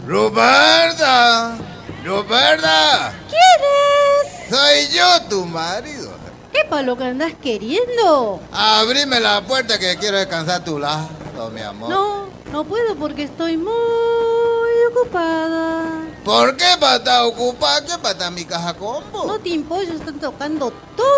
Ruperta, Ruperta, ¿Quién es? soy yo, tu marido. ¿Qué pa' lo que andás queriendo? Abrime la puerta que quiero descansar a tu lado, mi amor. No puedo porque estoy muy ocupada. ¿Por qué para estar ocupada? ¿Qué para estar en mi caja combo? No te impollo, están tocando todo.